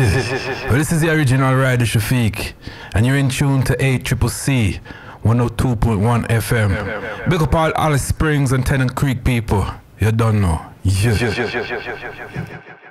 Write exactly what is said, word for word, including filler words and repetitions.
Well, this is the original Rider Shafiq, and you're in tune to eight C C C, one oh two point one F M. Big up all Alice Springs and Tennant Creek people. You don't know. Yeah.